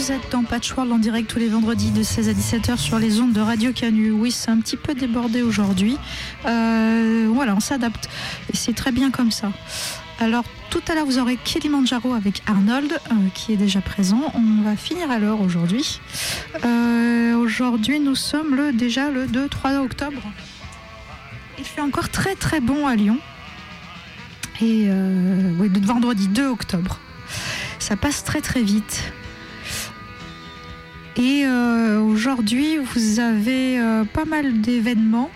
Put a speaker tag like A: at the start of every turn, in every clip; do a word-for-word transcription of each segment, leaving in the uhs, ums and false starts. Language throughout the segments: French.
A: vous êtes dans Patchworld en direct tous les vendredis de seize à dix-sept heures sur les ondes de Radio Canu. Oui, c'est un petit peu débordé aujourd'hui. Euh, voilà, on s'adapte. Et c'est très bien comme ça. Alors, tout à l'heure, vous aurez Kilimanjaro avec Arnold, euh, qui est déjà présent. On va finir à l'heure aujourd'hui. Euh, aujourd'hui, nous sommes le, déjà le deux trois octobre. Il fait encore très très bon à Lyon. Et euh, oui, le vendredi deux octobre. Ça passe très très vite. Et euh, aujourd'hui, vous avez euh, pas mal d'événements.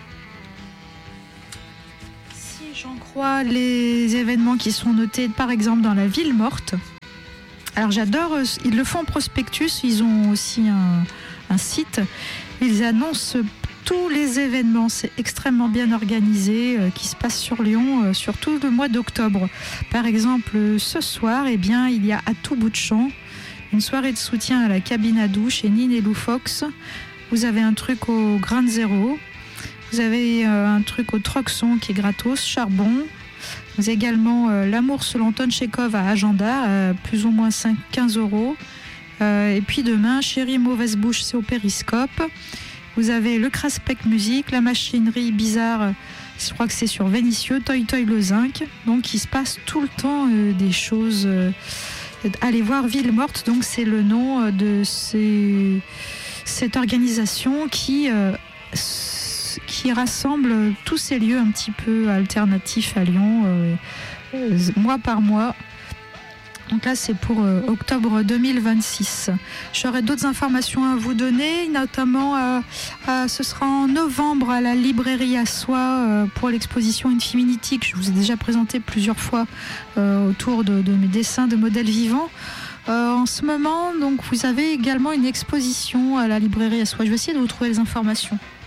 A: Si j'en crois les événements qui sont notés, par exemple, dans la ville morte. Alors j'adore, ils le font en prospectus, ils ont aussi un, un site. Ils annoncent tous les événements, c'est extrêmement bien organisé, euh, qui se passe sur Lyon, euh, surtout le mois d'octobre. Par exemple, ce soir, eh bien, il y a à tout bout de champ une soirée de soutien à la cabine à douche et Nine et Lou Fox. Vous avez un truc au Grain de Zéro. Vous avez euh, un truc au Troxon qui est gratos, Charbon. Vous avez également euh, L'amour selon Anton Chekhov à Agenda, à plus ou moins cinq, quinze euros. Euh, et puis demain, Chérie Mauvaise Bouche, c'est au Périscope. Vous avez le Craspec Musique, la machinerie bizarre, je crois que c'est sur Vénitieux, Toy Toy le Zinc. Donc il se passe tout le temps euh, des choses. Euh, allez voir Ville Morte, donc c'est le nom de ces, cette organisation qui, euh, qui rassemble tous ces lieux un petit peu alternatifs à Lyon, euh, euh, mois par mois. Donc là, c'est pour euh, octobre deux mille vingt-six. J'aurai d'autres informations à vous donner, notamment euh, euh, ce sera en novembre à la librairie à Soie euh, pour l'exposition Infinity, que je vous ai déjà présenté plusieurs fois euh, autour de, de mes dessins de modèles vivants. Euh, en ce moment, donc, vous avez également une exposition à la librairie à Soie. Je vais essayer de vous trouver les informations.